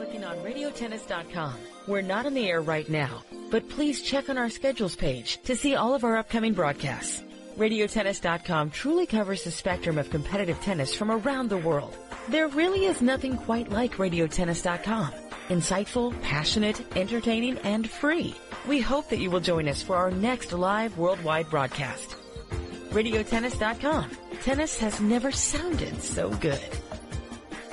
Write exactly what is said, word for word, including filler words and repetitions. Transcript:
working on radio tennis dot com. We're not on the air right now, but please check on our schedules page to see all of our upcoming broadcasts. radio tennis dot com truly covers the spectrum of competitive tennis from around the world. There really is nothing quite like radio tennis dot com. Insightful, passionate, entertaining, and free. We hope that you will join us for our next live worldwide broadcast. radio tennis dot com. Tennis has never sounded so good.